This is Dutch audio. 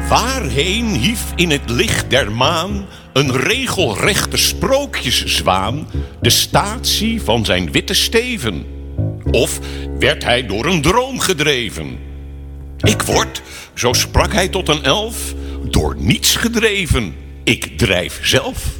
Waarheen hief in het licht der maan een regelrechte sprookjeszwaan de statie van zijn witte steven? Of werd hij door een droom gedreven? Ik word, zo sprak hij tot een elf, door niets gedreven. Ik drijf zelf.